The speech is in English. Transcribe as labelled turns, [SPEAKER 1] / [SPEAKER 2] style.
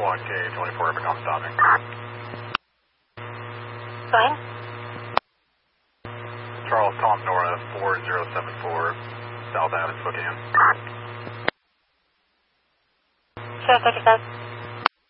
[SPEAKER 1] 1K24 Urban stopping.
[SPEAKER 2] Go ahead.
[SPEAKER 1] Charles Tom Nora 4074 South Ave, Spokane.
[SPEAKER 2] Sure, 37.